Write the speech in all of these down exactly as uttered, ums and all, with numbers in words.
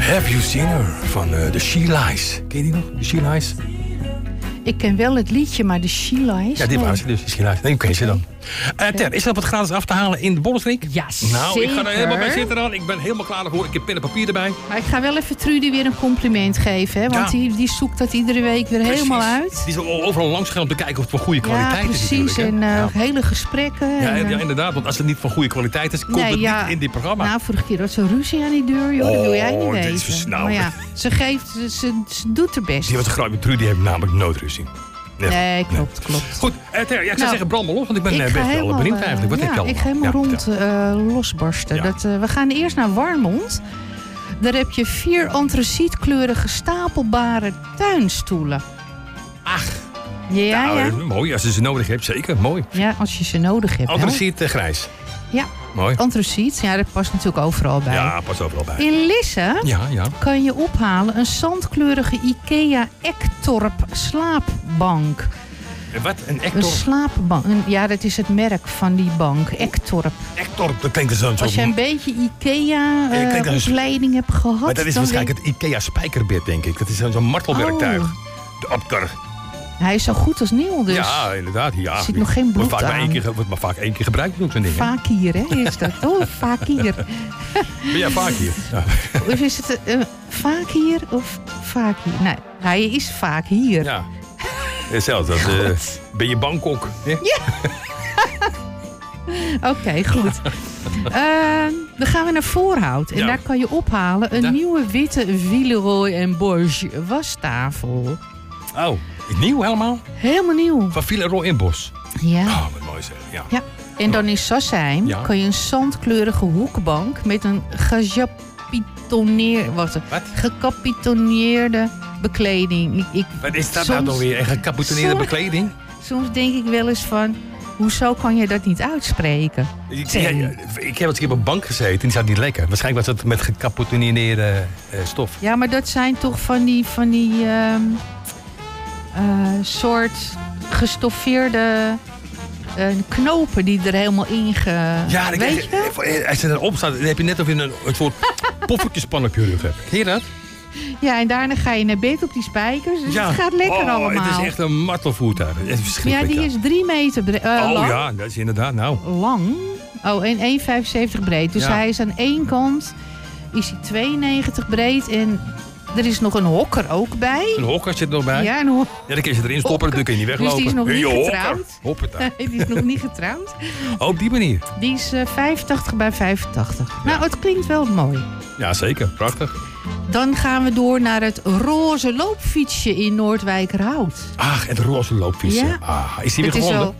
Have You Seen Her van uh, The She Lies. Ken je die nog? The She Lies? Ik ken wel het liedje, maar de She Lies. Ja, die nee. was ze dus. The She Lies. Nee, hoe ken je ze dan? Uh, Ter, is er wat gratis af te halen in de Bollenstreek? Ja, Nou, zeker. ik ga er helemaal bij zitten dan. Ik ben helemaal klaar ervoor. Ik heb pen en papier erbij. Maar ik ga wel even Trudy weer een compliment geven. Hè? Want Ja. die, die zoekt dat iedere week weer Precies. helemaal uit. Die is al overal langs gegaan om te kijken of het van goede kwaliteit Ja, is. precies. En uh, ja. hele gesprekken. Ja, en, uh, ja, inderdaad. Want als het niet van goede kwaliteit is, komt nee, het ja, niet in dit programma. Nou, vorige keer had ze een ruzie aan die deur, joh. Dat Oh, wil jij niet dit weten. is vers- nou, maar ja, ze geeft, ze, ze, ze doet haar best. Die was grappig met Trudy, die heeft namelijk nooit ruzie. Nee, Nee, klopt, klopt. Goed, uh, Ter, ja, ik zou Nou, zeggen brand maar los, want ik ben Ik uh, ga best wel helemaal, benieuwd eigenlijk. Wat uh, heb je ja, allemaal? ik ga helemaal Ja, rond vertel. uh, losbarsten. Ja. Dat, uh, we gaan eerst naar Warmond. Daar heb je vier antraciet-kleurige stapelbare tuinstoelen. Ach, Ja, nou, ja. uh, mooi. Als je ze nodig hebt, zeker. Mooi. Ja, als je ze nodig hebt. Antraciet uh, grijs. Ja, Mooi. antraciet. Ja, dat past natuurlijk overal bij. Ja, pas overal bij. In Lisse Ja, ja. kan je ophalen een zandkleurige IKEA Ektorp slaapbank. En wat? Een Een Ektor? slaapbank. Een- Ja, dat is het merk van die bank. Ektorp. Ektor, dat klinkt dus zo'n... Als je een beetje IKEA Ja, uh, klinkt als- opleiding hebt gehad... Maar dat is dan waarschijnlijk het IKEA spijkerbed, denk ik. Dat is zo'n zo'n martelwerktuig. Oh. De Opter. weet- Hij is zo goed als nieuw, dus Ja, inderdaad. Ja. er zit nog geen bloed wordt vaak maar één aan. keer, ge- wordt maar vaak één keer gebruikt ook zo'n ding. hè? Vaak hier, hè, is dat. Oh, vaak hier. Ben jij vaak hier? Ja. Of is het uh, vaak hier of vaak hier? Nee, hij is vaak hier. Ja. Hetzelfde als uh, ben je Bangkok. hè? Oké, okay, goed. Uh, dan gaan we naar Voorhout. En Ja. daar kan je ophalen een Ja. nieuwe witte Villeroy en Bosch wastafel. Oh, nieuw helemaal? Helemaal nieuw. Van Villeroy in Bos. Ja. Oh, wat mooi zeg. Ja. Ja. En dan in Sassheim Ja. kan je een zandkleurige hoekbank met een gecapitoneer, wat, Wat? gecapitoneerde bekleding. Ik, ik, Wat is dat soms, nou dan weer? Een gecapitoneerde soms- bekleding? Soms denk ik wel eens van, hoezo kan je dat niet uitspreken? Ik, ja, ja, ik heb eens een keer op een bank gezeten en die zat niet lekker. Waarschijnlijk was dat met gecapitoneerde uh, stof. Ja, maar dat zijn toch van die, van die ehm, eh, soort gestoffeerde eh, knopen die er helemaal in ge... Ja, dan weet je wel? als je erop staat, dan heb je net of je een, een soort poffertjespan op je rug hebt. Ken je dat? Ja, en daarna ga je naar bed op die spijkers. Dus het gaat lekker oh, allemaal. Het is echt een martelvoertuig. Het is Ja, verschrikkelijk. die is drie meter bre- eh, Oh lang. ja, dat is inderdaad nou. Lang. Oh, en één komma vijfenzeventig breed. Dus Ja. hij is aan één kant is hij tweeënnegentig breed. En er is nog een hokker ook bij. Een hokker zit er nog bij. Ja, een ho- Ja, dan kun je ze erin stoppen, dan kun je niet Dus weglopen. die is nog Hey, niet je hokker. getrouwd. Hoppata. die is nog niet getrouwd. Oh, op die manier. Die is eh, vijfentachtig bij vijfentachtig. Nou, het klinkt wel mooi. Ja, zeker. Prachtig. Dan gaan we door naar het roze loopfietsje in Noordwijkerhout. Ach, het roze loopfietsje. Ja. Ah, is die weer Het is gevonden? wel...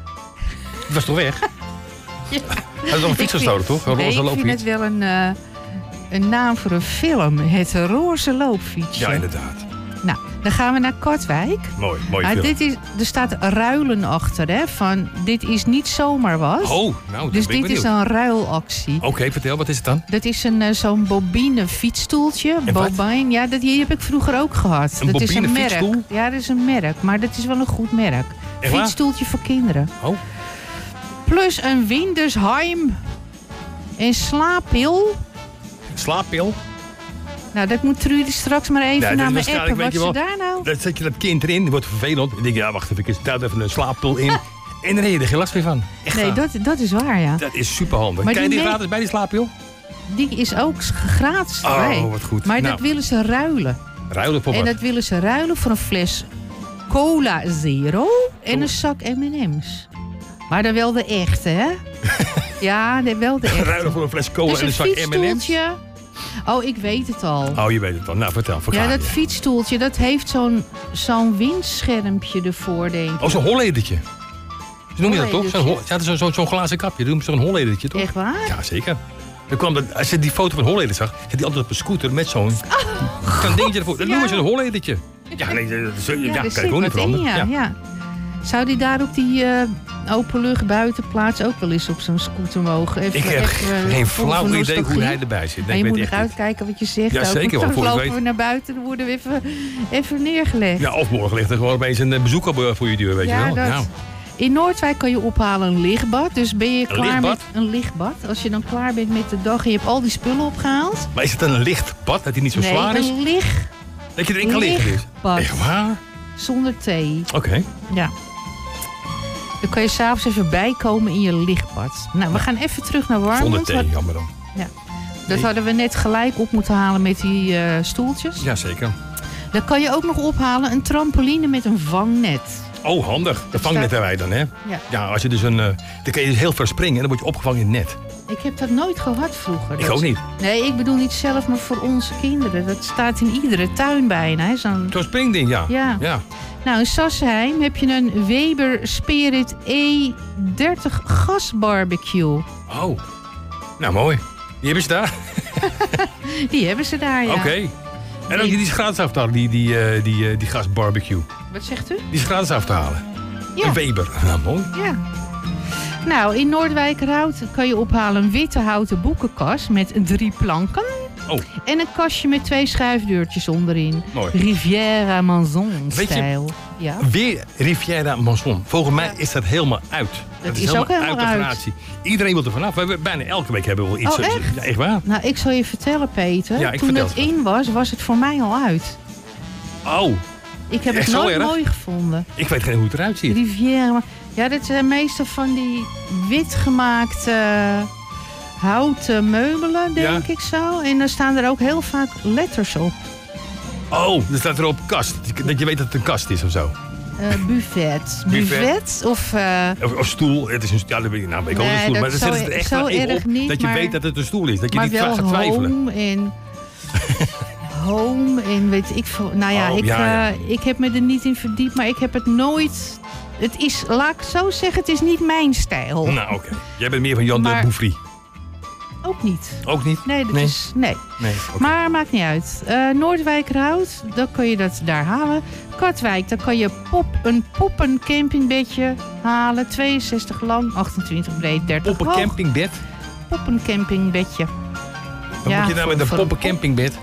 Die was toch weg? Ja. Hij is al een fiets gestolen, toch? Een Nee, roze ik vind loopfiets. het wel een, eh, een naam voor een film. Het roze loopfietsje. Ja, inderdaad. Nou, dan gaan we naar Kortwijk. Mooi, mooi Ah, film. dit is, er staat ruilen achter, hè? Van dit is niet zomaar wat. Oh, nou, dus ben ik dit is benieuwd. een ruilactie. Oké, vertel, wat is het dan? Dat is een, eh, zo'n bobine fietsstoeltje. En wat? Bobine. Ja, dat, die heb ik vroeger ook gehad. Een dat is bobine een merk. fietsstoel? Ja, dat is een merk. Maar dat is wel een goed merk. Echt waar? Fietsstoeltje voor kinderen. Oh, Plus een Windersheim. En slaappil. slaappil. Nou, dat moet Trudy straks maar even Ja, dat naar is me waarschijnlijk, appen. Wat weet ze je daar nou... Dan zet je dat kind erin, die wordt vervelend. En denk je, ja, wacht even, ik duw even een slaappil in. En dan heb je er geen last meer van. Echt Nee, waar. dat, dat is waar, ja. Dat is superhandig. Maar Kan je die die me- gratis bij die slaappil? Die is ook gratis erbij. Oh, wat goed. Maar Nou. dat willen ze ruilen. Ruilen voor En wat? dat willen ze ruilen voor een fles Cola Zero en Cola. een zak M en M's. Maar dan wel de echte, hè? Ja, de- wel de echte. Ruilen voor een fles cola Dus en een een zak M en M's? fietsstoeltje. Oh, ik weet het al. Oh, je weet het al. Nou, vertel. Verklaar Ja, dat je. fietsstoeltje, dat heeft zo'n zo'n windschermpje ervoor, denk ik. Oh, zo'n holledertje. Zo noem je dat toch? Zo'n Holledertje. hol- Ze hadden zo'n zo, zo'n glazen kapje. Dat noemen ze zo'n holledertje, toch? Echt waar? Ja, zeker. Dan kwam dat, als je die foto van Holleder zag, zit hij altijd op een scooter met zo'n zo'n dingetje ervoor. Dat Ja. noemen ze een holledertje. Ja, nee, dat is- ja, Ja, kan er ik zit ook niet wat in, veranderen. ja, Ja. ja. Zou die daar op die eh, openlucht buitenplaats ook wel eens op zo'n scooter mogen? Even, Ik heb even, geen voor- flauw voor idee nostalgie. hoe hij erbij zit. Maar Nee, je ik moet weet nog het echt niet. uitkijken wat je zegt. Ja, ook. zeker, Want want dan voor je lopen weet- we naar buiten, dan worden we even, even neergelegd. Ja, of morgen ligt er gewoon opeens een eh, bezoeker voor je deur, weet Ja, je wel. dat. Nou, In Noordwijk kan je ophalen een lichtbad. Dus ben je Een klaar lichtbad? met een lichtbad. Als je dan klaar bent met de dag en je hebt al die spullen opgehaald. Maar is het een licht bad, dat hij niet zo nee, zwaar is? een licht, Dat je erin kan liggen dus? lichtbad. Echt waar? Zonder thee. Oké. Okay. Ja. Dan kan je s'avonds even bijkomen in je lichtbad. Nou, we gaan even terug naar Warmond. Zonder thee, jammer dan. Ja. Dat hadden we net gelijk op moeten halen met die uh, stoeltjes. Jazeker. Dan kan je ook nog ophalen een trampoline met een vangnet. Oh, handig. De vangnet hebben wij dan, hè? Ja. Ja, als je dus een... Uh, dan kan je dus heel ver springen en dan word je opgevangen in het net. Ik heb dat nooit gehad vroeger. Ik dat ook niet. Nee, ik bedoel niet zelf, maar voor onze kinderen. Dat staat in iedere tuin bijna. Hè? Zo'n... Zo'n springding, ja. Ja. ja. Nou, in Sassheim heb je een Weber Spirit E dertig gasbarbecue. Oh. Nou, mooi. Die hebben ze daar. Die hebben ze daar, ja. Oké. Okay. En ook die is gratis af te halen, die, die, uh, die, uh, die gasbarbecue. Wat zegt u? Die is gratis af te halen. Ja. Een Weber. Nou, mooi. Ja. Nou, in Noordwijkerhout kan je ophalen een witte houten boekenkast met drie planken. Oh. En een kastje met twee schuifdeurtjes onderin. Mooi. Riviera Manzon-stijl. Ja. Weer Riviera Manzon. Volgens mij is dat helemaal uit. Dat, dat is, is ook helemaal uit. De uit. Iedereen wil er vanaf. We hebben bijna elke week hebben we wel iets. Oh, echt? Ja, echt waar. Nou, ik zal je vertellen, Peter. Ja, ik Toen vertel het het. in was, was het voor mij al uit. Oh. Ik heb Echt het zo nooit erg? mooi gevonden. Ik weet geen hoe het eruit ziet. Riviera. Ja, dat zijn meestal van die wit gemaakte houten meubelen, denk Ja. ik zo. En dan staan er ook heel vaak letters op. Oh, er staat erop kast. Dat je weet dat het een kast is of zo. Uh, buffet. Buffet. Buffet of... Uh, Of, of stoel. Het is een, ja, dat weet ik, nou, weet ik ook Nee, een stoel. dat Maar dan zo- zetten ze het echt zo wel even erg op niet, dat je maar- weet dat het een stoel is. Dat je maar niet wel gaat twijfelen. home en... home en weet ik veel. Nou ja, Oh, ik, ja, ja. Uh, ik heb me er niet in verdiept, maar ik heb het nooit... Het is, laat ik het zo zeggen, het is niet mijn stijl. Nou, oké. Okay. Jij bent meer van Jan Maar- de Bouffry. Ook niet. Ook niet? Nee, dat Nee? is... Nee. Nee. Okay. Maar maakt niet uit. Uh, Noordwijkerhout, dan kun je dat daar halen. Katwijk, dan kan je pop, een poppencampingbedje halen. tweeënzestig lang, achtentwintig breed, dertig Op een hoog. campingbed? Poppencampingbedje. Wat Ja, moet je nou voor- met een voor een poppencampingbed?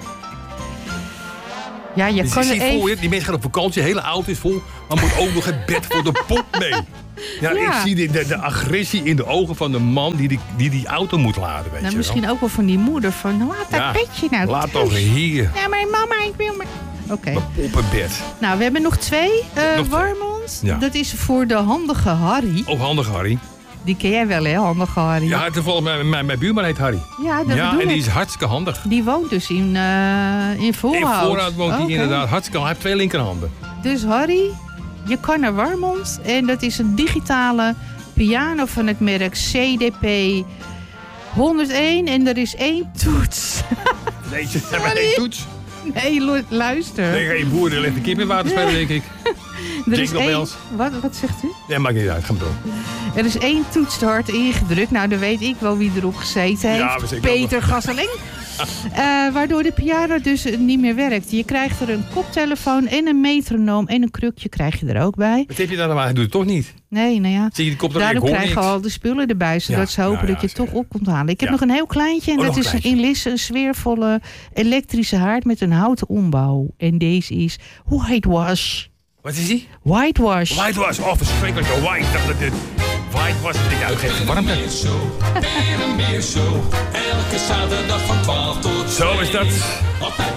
Ja, je Dus kan ik er zie voor even... je, die mensen gaan op vakantie, hele auto is vol, maar moet ook nog het bed voor de pop mee. Ja, Ja. ik zie de, de, de agressie in de ogen van de man die die, die, die auto moet laden, weet Nou, je misschien wel. ook wel van die moeder van... Laat dat Ja, bedje nou Laat thuis. toch hier, Ja, maar mama, ik wil maar... Oké. een poppenbed. Nou, we hebben nog twee. Uh, Nog twee. Warmond. Ja. Dat is voor de handige Harry. Oh, handig Harry. Die ken jij wel, hè? Handige Harry. Ja, toevallig, mijn, mijn, mijn buurman heet Harry. Ja, dat Ja, bedoel en die ik. is hartstikke handig. Die woont dus in, uh, in In Voorhout. voorraad woont hij Oké. inderdaad hartstikke. Hij heeft twee linkerhanden. Dus Harry, je kan naar Warmond. En dat is een digitale piano van het merk C D P honderdéén. En er is één toets. Nee, ze hebben geen toets. Nee, lu- luister. Nee, geen boer, die legt de kip in water spelen, denk ik. er is Jingle één... bells. Wat, wat zegt u? Nee, maakt niet uit, ga maar door. Er is één toets te hard ingedrukt. Nou, dan weet ik wel wie erop gezeten heeft. Ja, we zeker Peter Gasseling. Uh, waardoor de piano dus niet meer werkt. Je krijgt er een koptelefoon en een metronoom en een krukje krijg je er ook bij. Wat heb je daar nou aan? Hij doet het toch niet. Nee, nou ja. Zie je die kop er ik Daarom hoor krijgen we niks. al de spullen erbij, zodat Ja, ze hopen ja, ja, dat je het zeker. toch op komt halen. Ik heb Ja. nog een heel kleintje en Oh, dat nog is een in Lisse een sfeervolle elektrische haard met een houten ombouw. En deze is whitewash. Wat is die? Whitewash. Whitewash. Oh, verschrikkelijk. White. Ik dacht dat dit... Whitewash. Ik uitgeef warmte. Meer show, weer en meer show. Elke zaterdag van twaalf tot Zo is dat. Op